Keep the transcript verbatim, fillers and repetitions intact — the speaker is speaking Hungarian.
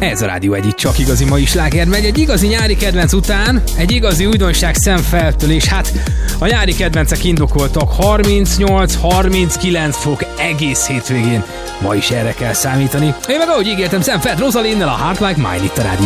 Ez a Rádió Egy, csak igazi mai sláger megy. Egy igazi nyári kedvenc után egy igazi újdonság Szemfeltől, és hát a nyári kedvencek indokoltak. harmincnyolc harminckilenc fok egész hétvégén. Ma is erre kell számítani. Én meg ahogy ígértem, Szemfelt Rozalinnel, a Heart Like Mine itt a Rádió